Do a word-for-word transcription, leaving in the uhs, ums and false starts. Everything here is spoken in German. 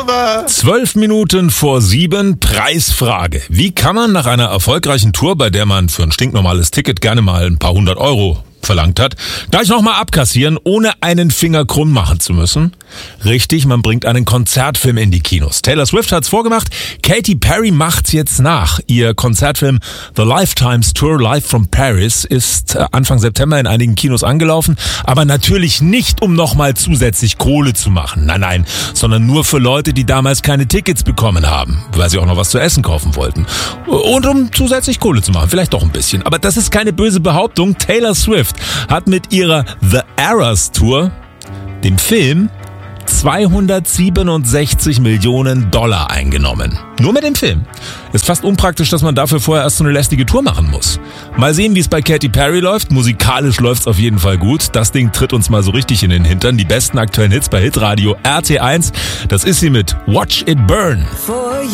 Zwölf Minuten vor sieben, Preisfrage. Wie kann man nach einer erfolgreichen Tour, bei der man für ein stinknormales Ticket gerne mal ein paar hundert Euro verlangt hat, gleich nochmal abkassieren, ohne einen Finger krumm machen zu müssen? Richtig, man bringt einen Konzertfilm in die Kinos. Taylor Swift hat's vorgemacht, Katy Perry macht's jetzt nach. Ihr Konzertfilm The Lifetimes Tour Live from Paris ist Anfang September in einigen Kinos angelaufen, aber natürlich nicht, um nochmal zusätzlich Kohle zu machen. Nein, nein, sondern nur für Leute, die damals keine Tickets bekommen haben, weil sie auch noch was zu essen kaufen wollten. Und um zusätzlich Kohle zu machen, vielleicht doch ein bisschen. Aber das ist keine böse Behauptung. Taylor Swift hat mit ihrer The Eras Tour, dem Film, zweihundertsiebenundsechzig Millionen Dollar eingenommen. Nur mit dem Film. Ist fast unpraktisch, dass man dafür vorher erst so eine lästige Tour machen muss. Mal sehen, wie es bei Katy Perry läuft. Musikalisch läuft's auf jeden Fall gut. Das Ding tritt uns mal so richtig in den Hintern. Die besten aktuellen Hits bei Hitradio R T eins. Das ist sie mit Watch It Burn.